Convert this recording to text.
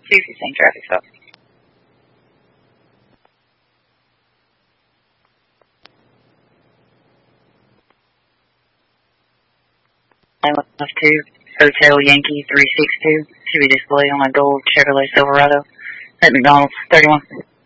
215 traffic stop. Lane 2, Hotel Yankee 362, should be displayed on a gold Chevrolet Silverado at McDonald's 31.